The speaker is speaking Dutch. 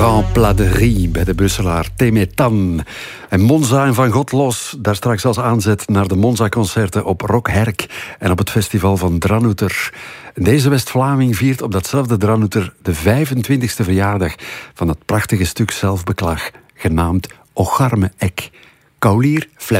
Grand Plat de Riz bij de Brusselaar Temetan. En Monza en Van God los, daar straks als aanzet naar de Monza-concerten op Rock Herk en op het festival van Dranouter. Deze West-Vlaming viert op datzelfde Dranouter de 25e verjaardag van het prachtige stuk zelfbeklag, genaamd Ocharme Ek. Kaulier Flem.